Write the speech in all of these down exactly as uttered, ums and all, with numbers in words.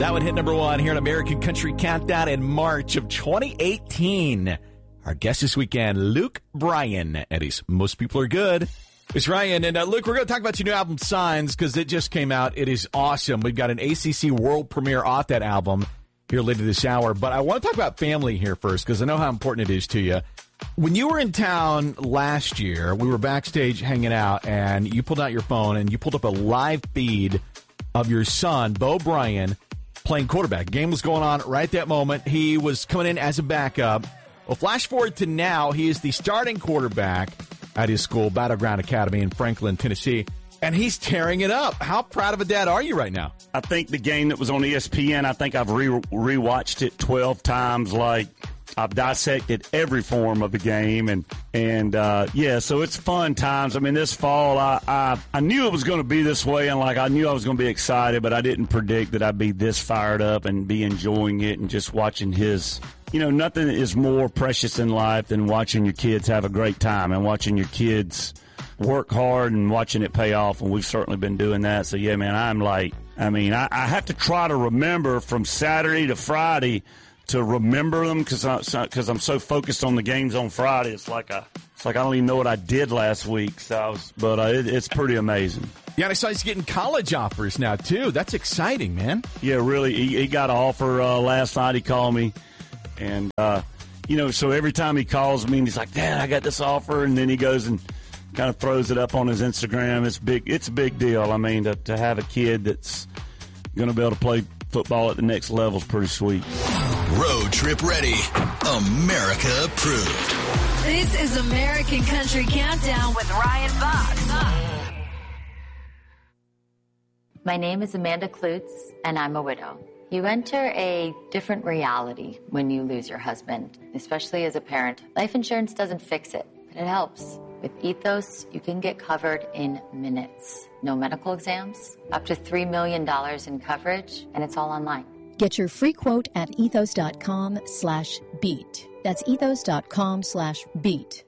That would hit number one here in American Country Countdown in March of twenty eighteen. Our guest this weekend, Luke Bryan, and he's Most People Are Good. It's Ryan, and uh, Luke, we're going to talk about your new album, Signs, because it just came out. It is awesome. We've got an A C C world premiere off that album here later this hour, but I want to talk about family here first, because I know how important it is to you. When you were in town last year, we were backstage hanging out, and you pulled out your phone, and you pulled up a live feed of your son, Bo Bryan, playing quarterback. Game was going on right at that moment. He was coming in as a backup. Well, flash forward to now, he is the starting quarterback at his school, Battleground Academy in Franklin, Tennessee, and he's tearing it up. How proud of a dad are you right now? I think the game that was on E S P N, I think I've re- rewatched it twelve times. Like, I've dissected every form of the game, and and uh, yeah, so it's fun times. I mean, this fall, I I, I knew it was going to be this way, and like I knew I was going to be excited, but I didn't predict that I'd be this fired up and be enjoying it and just watching his. You know, nothing is more precious in life than watching your kids have a great time and watching your kids work hard and watching it pay off, and we've certainly been doing that. So yeah, man, I'm like, I mean, I, I have to try to remember from Saturday to Friday to remember them because because I'm so focused on the games on Friday. It's like I, it's like I don't even know what I did last week. So, I was, but uh, it, it's pretty amazing. Yeah, and I saw he's getting college offers now too. That's exciting, man. Yeah, really. He, he got an offer uh, last night. He called me, and uh, you know, so every time he calls me, and he's like, "Dad, I got this offer," and then he goes and kind of throws it up on his Instagram. It's big. It's a big deal. I mean, to, to have a kid that's going to be able to play football at the next level is pretty sweet. Road trip ready. America approved. This is American Country Countdown with Ryan Fox. My name is Amanda Klutz, and I'm a widow. You enter a different reality when you lose your husband, especially as a parent. Life insurance doesn't fix it, but it helps. With Ethos, you can get covered in minutes. No medical exams, up to three million dollars in coverage, and it's all online. Get your free quote at ethos.com slash beat. That's ethos.com slash beat.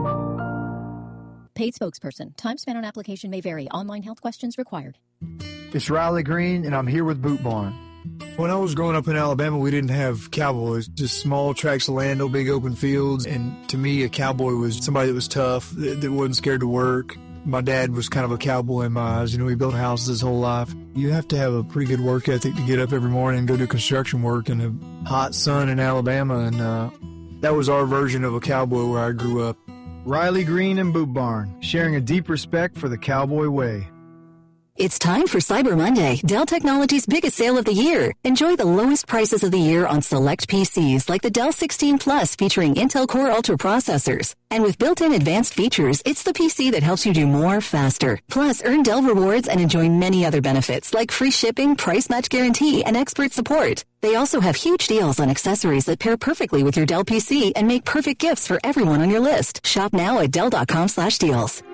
Paid spokesperson. Time spent on application may vary. Online health questions required. It's Riley Green, and I'm here with Boot Barn. When I was growing up in Alabama, we didn't have cowboys, just small tracts of land, no big open fields. And to me, a cowboy was somebody that was tough, that, that wasn't scared to work. My dad was kind of a cowboy in my eyes. You know, he built houses his whole life. You have to have a pretty good work ethic to get up every morning and go do construction work in the hot sun in Alabama. And uh, that was our version of a cowboy where I grew up. Riley Green and Boot Barn, sharing a deep respect for the cowboy way. It's time for Cyber Monday, Dell Technologies' biggest sale of the year. Enjoy the lowest prices of the year on select P Cs like the Dell sixteen Plus featuring Intel Core Ultra processors. And with built-in advanced features, it's the P C that helps you do more faster. Plus, earn Dell rewards and enjoy many other benefits like free shipping, price match guarantee, and expert support. They also have huge deals on accessories that pair perfectly with your Dell P C and make perfect gifts for everyone on your list. Shop now at Dell.com slash deals.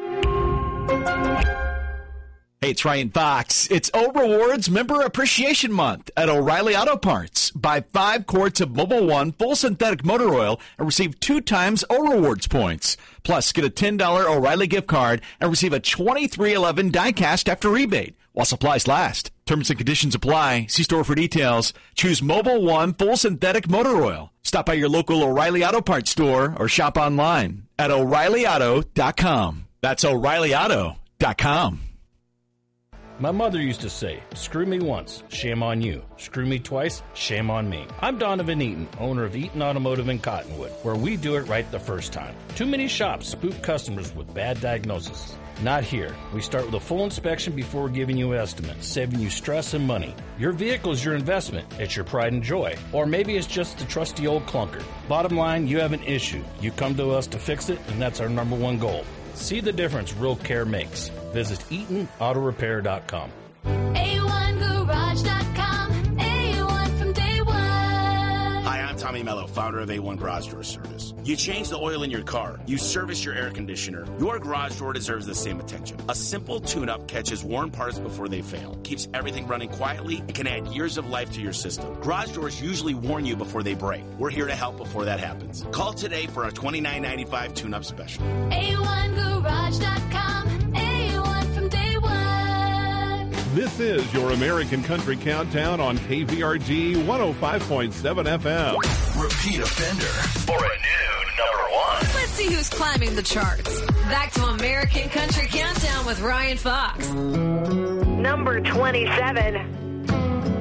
Hey, it's Ryan Fox. It's O Rewards Member Appreciation Month at O'Reilly Auto Parts. Buy five quarts of Mobil One full synthetic motor oil and receive two times O Rewards points. Plus, get a ten dollars O'Reilly gift card and receive a twenty-three eleven die-cast after rebate while supplies last. Terms and conditions apply. See store for details. Choose Mobil One full synthetic motor oil. Stop by your local O'Reilly Auto Parts store or shop online at O'Reilly Auto dot com. That's O'Reilly Auto dot com. My mother used to say, screw me once, shame on you. Screw me twice, shame on me. I'm Donovan Eaton, owner of Eaton Automotive in Cottonwood, where we do it right the first time. Too many shops spook customers with bad diagnoses. Not here. We start with a full inspection before giving you an estimate, saving you stress and money. Your vehicle is your investment. It's your pride and joy. Or maybe it's just a trusty old clunker. Bottom line, you have an issue. You come to us to fix it, and that's our number one goal. See the difference real care makes. Visit Eaton Auto Repair dot com. A one Garage dot com. A one from day one. Hi, I'm Tommy Mello, founder of A one Garage Door Service. You change the oil in your car. You service your air conditioner. Your garage door deserves the same attention. A simple tune-up catches worn parts before they fail, keeps everything running quietly, and can add years of life to your system. Garage doors usually warn you before they break. We're here to help before that happens. Call today for our twenty-nine ninety-five tune-up special. A one Garage dot com. A one from day one. This is your American Country Countdown on K V R G one oh five point seven F M. Repeat offender for a new number one. Let's see who's climbing the charts. Back to American Country Countdown with Ryan Fox. Number twenty-seven.